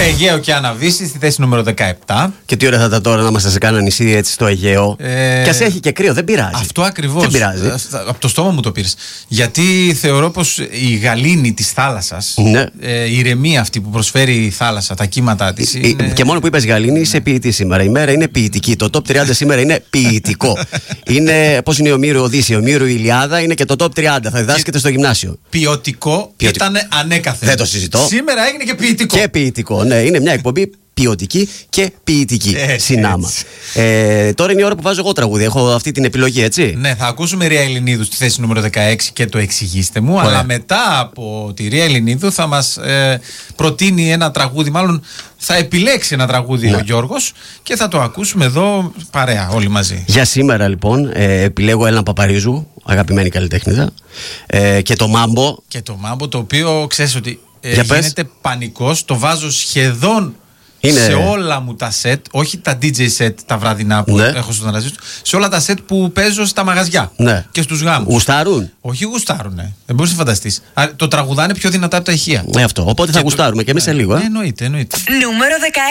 Αιγαίο και Αναβίση στη θέση νούμερο 17. Και τι ώρα θα ήταν τώρα να είμαστε σε κάνα νησί έτσι στο Αιγαίο. Και ας έχει και κρύο, δεν πειράζει. Αυτό ακριβώς. Δεν πειράζει. Από το στόμα μου το πήρες. Γιατί θεωρώ πως η γαλήνη της θάλασσας, ναι. Η ηρεμία αυτή που προσφέρει η θάλασσα, τα κύματα της. Είναι... Και μόνο που είπες γαλήνη, είσαι ποιητή σήμερα. Η μέρα είναι ποιητική. Το top 30 σήμερα είναι ποιητικό. Είναι, πώς είναι η Ομήρου Οδύσσια, η Ομήρου Ηλιάδα, είναι και το top 30. Θα διδάσκεται στο γυμνάσιο. Ποιοτικό ήταν ανέκαθεν. Δεν το συζητώ. Σήμερα έγινε και ποιητικό. Και ποιητικό, ναι. Είναι μια εκπομπή ποιοτική και ποιητική. Συνάμα. Τώρα είναι η ώρα που βάζω εγώ τραγούδι. Έχω αυτή την επιλογή, έτσι. Ναι, θα ακούσουμε Ρία Ελληνίδου στη θέση νούμερο 16 και το εξηγήστε μου. Ωραία. Αλλά μετά από τη Ρία Ελληνίδου θα μας προτείνει ένα τραγούδι. Μάλλον θα επιλέξει ένα τραγούδι ο Γιώργος και θα το ακούσουμε εδώ παρέα όλοι μαζί. Για σήμερα λοιπόν επιλέγω Έλληνα Παπαρίζου, αγαπημένη καλλιτέχνηδα, και το Μάμπο. Και το Μάμπο, το οποίο ξέρεις ότι γίνεται πανικός. Το βάζω σχεδόν σε όλα μου τα σετ, όχι τα DJ set τα βραδινά που έχω στον τραζίστρο, σε όλα τα σετ που παίζω στα μαγαζιά και στους γάμους. Γουστάρουν. Όχι γουστάρουνε. Δεν μπορείς να φανταστείς. Το τραγουδάνε πιο δυνατά από τα ηχεία. Αυτό. Οπότε θα γουστάρουμε και εμείς σε λίγο. Εννοείται. Νούμερο 16.